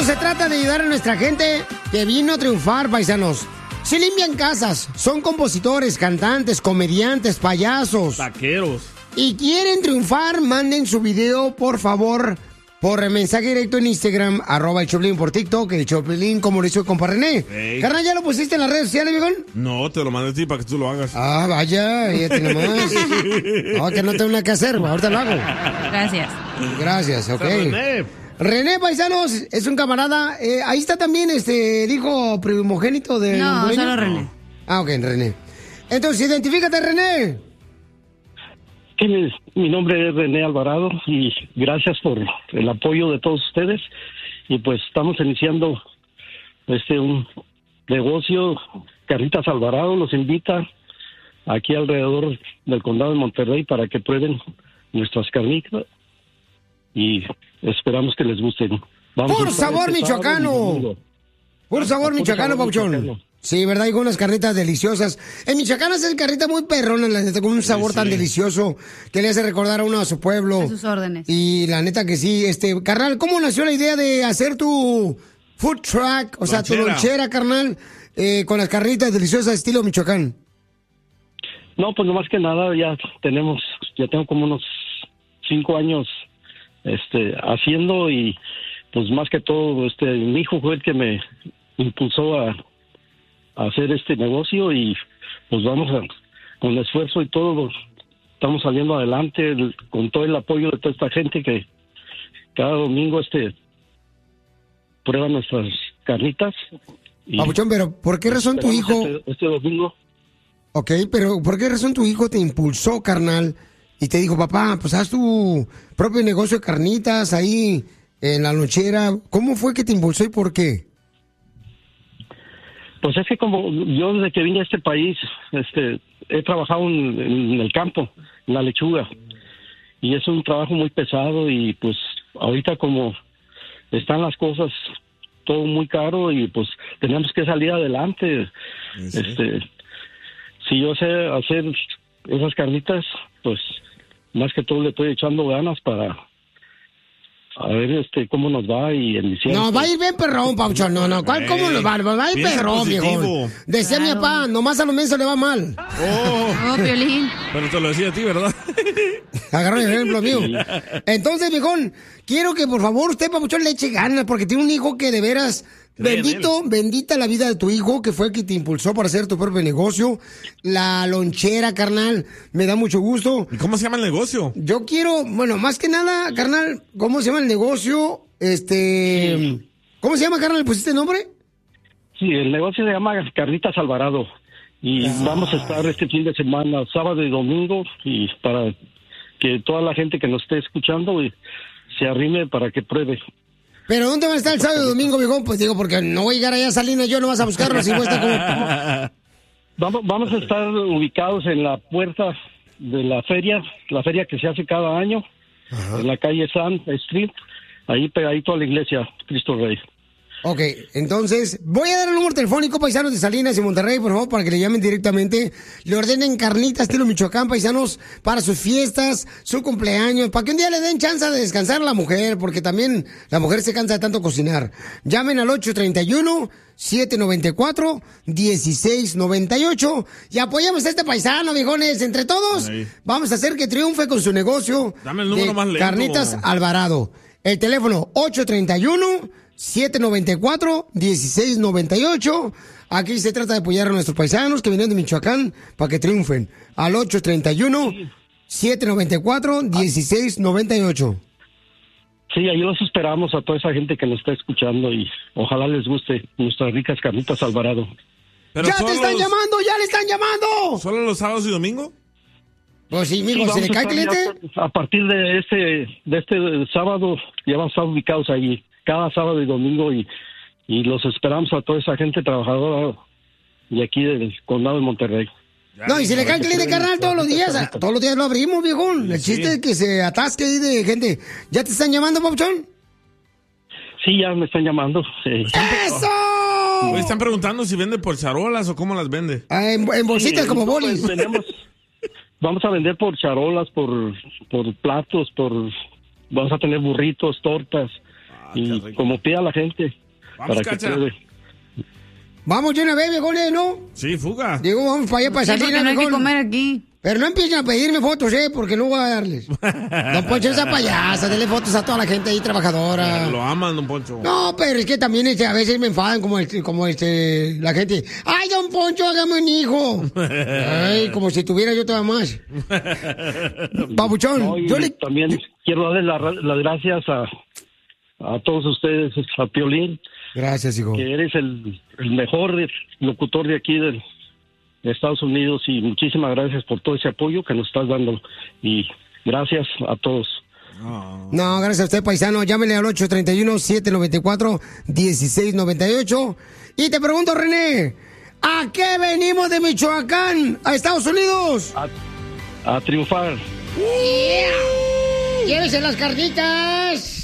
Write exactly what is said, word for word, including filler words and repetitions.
se trata de ayudar a nuestra gente que vino a triunfar, paisanos. Si limpian casas, son compositores, cantantes, comediantes, payasos. Taqueros. Y quieren triunfar, manden su video, por favor, por mensaje directo en Instagram, arroba el Choplin, por TikTok, el Choplin, como lo hizo el compa René. Hey. Carnal, ¿ya lo pusiste en las redes sociales, viejón? No, te lo mandé a ti para que tú lo hagas. Ah, vaya, fíjate nomás. No, que no tengo nada que hacer, ahorita lo hago. Gracias. Gracias, ok. René. René, paisanos, es un camarada. Eh, ahí está también este, el hijo primogénito de... No, solo René. Ah, ok, René. Entonces, identifícate, René. Sí, mi nombre es René Alvarado y gracias por el apoyo de todos ustedes. Y pues estamos iniciando este un negocio. Carnitas Alvarado los invita aquí alrededor del condado de Monterrey para que prueben nuestras carnitas y esperamos que les gusten. Vamos Por a estar sabor este michoacano. sábado y domingo. Por sabor Por michoacano, sabor Pauchón. michoacano. Sí, ¿verdad? Hay unas carnitas deliciosas. En Michoacán hacen carnitas muy perronas, la neta, con un sabor sí. tan delicioso que le hace recordar a uno a su pueblo. A sus órdenes. Y la neta que sí, este, carnal, ¿cómo nació la idea de hacer tu food truck, o sea, tu Lonchera. lonchera, carnal, eh, con las carnitas deliciosas estilo Michoacán? No, pues no más que nada ya tenemos, ya tengo como unos cinco años este haciendo y pues más que todo este mi hijo fue el que me impulsó a, a hacer este negocio y pues vamos a, con esfuerzo y todo estamos saliendo adelante el- con todo el apoyo de toda esta gente que cada domingo este prueba nuestras carnitas. y Papuchón, pero ¿por qué razón tu esperamos hijo... este, este domingo Ok, pero ¿por qué razón tu hijo te impulsó, carnal? Y te dijo, papá, pues haz tu propio negocio de carnitas ahí en la lonchera. ¿Cómo fue que te impulsó y por qué? Pues es que como yo desde que vine a este país, este, he trabajado en, en el campo, en la lechuga, y es un trabajo muy pesado y pues ahorita como están las cosas todo muy caro y pues tenemos que salir adelante. Sí, sí. Este, si yo sé hacer esas carnitas, pues más que todo le estoy echando ganas para a ver este cómo nos va y en diciembre. No, va a ir bien perrón, Pauchón. No, no, ¿cuál, ¿cómo lo va? Va a ir Piensa perrón, positivo. viejo. Decía mi Claro. papá, nomás a los mensos le va mal. Oh, Oh, Piolín. pero te lo decía a ti, ¿verdad? Agarró el ejemplo mío. Entonces, viejón, quiero que por favor usted, Papuchón, le eche ganas, porque tiene un hijo que de veras, Cree en bendito, bendita la vida de tu hijo, que fue el que te impulsó para hacer tu propio negocio. La lonchera, carnal, me da mucho gusto. ¿Y cómo se llama el negocio? Yo quiero, bueno, más que nada, carnal, ¿cómo se llama el negocio? Este, ¿cómo se llama, carnal? ¿Le pusiste nombre? Sí, el negocio se llama Carnitas Alvarado y vamos a estar este fin de semana, sábado y domingo, y para que toda la gente que nos esté escuchando y se arrime para que pruebe. ¿Pero dónde va a estar el sábado y domingo, viejón? Pues digo, porque no voy a llegar allá a Salinas, yo no vas a buscarlo, si cuesta como... Vamos, vamos a estar ubicados en la puerta de la feria, la feria que se hace cada año, en la calle San Street, ahí pegadito a la iglesia Cristo Rey. Ok, entonces, voy a dar el número telefónico, paisanos de Salinas y Monterrey, por favor, para que le llamen directamente. Le ordenen carnitas estilo Michoacán, paisanos, para sus fiestas, su cumpleaños, para que un día le den chance de descansar a la mujer, porque también la mujer se cansa de tanto cocinar. Llamen al ocho treinta y uno, siete noventa y cuatro, dieciséis noventa y ocho y apoyamos a este paisano, viejones. Entre todos, Ahí. vamos a hacer que triunfe con su negocio. Dame el número de más lento. Carnitas Alvarado. El teléfono ocho treinta y uno, siete noventa y cuatro, dieciséis noventa y ocho. Aquí se trata de apoyar a nuestros paisanos que vienen de Michoacán para que triunfen. Al ocho treinta y uno, siete noventa y cuatro, dieciséis noventa y ocho. Sí, ahí los esperamos a toda esa gente que nos está escuchando y ojalá les guste nuestras ricas carnitas Alvarado. Pero ¡Ya te solo están los- llamando! ¡Ya le están llamando! ¿Solo los sábados y domingo? Pues sí, Sí, mijo, ¿se vamos le a cae estar cliente? ya a partir de este de este sábado ya vamos a estar ubicados ahí cada sábado y domingo y, y los esperamos a toda esa gente trabajadora de aquí del condado de Monterrey. Ya, No, y si le cae el cliente, carnal, todos los días, Carnitas. todos los días lo abrimos, viejón. El Sí. chiste es que se atasque ahí de gente. ¿Ya te están llamando, Pauchón? Sí, ya me están llamando. sí. ¡Eso! Hoy están preguntando si vende por charolas o cómo las vende. Ah, en, en bolsitas Sí, como no, bolis. pues, tenemos- vamos a vender por charolas, por, por platos, por vamos a tener burritos, tortas. Ah, y como pida la gente. Vamos, para Cacha. que puede. Vamos de una vez, viejones, ¿no? Sí, fuga. Digo, vamos para allá, para Sí, porque Salinas, no hay que viejón. comer aquí. Pero no empiecen a pedirme fotos, ¿eh? Porque no voy a darles. Don Poncho, esa payasa, dele fotos a toda la gente ahí trabajadora. Lo aman, don Poncho. No, pero es que también este, a veces me enfadan como este, como este, la gente. ¡Ay, don Poncho, hágame un hijo! Ay, como si tuviera yo todavía más. Papuchón, No, y yo le... también quiero darle la- las gracias a, a todos ustedes, a Piolín, Gracias, hijo. que eres el, el mejor locutor de aquí del, de Estados Unidos, y muchísimas gracias por todo ese apoyo que nos estás dando, y gracias a todos. No, gracias a usted, paisano. Llámele al ocho tres uno, siete nueve cuatro, uno seis nueve ocho. Y te pregunto, René, ¿a qué venimos de Michoacán a Estados Unidos? A triunfar. ¡Llévese las carnitas!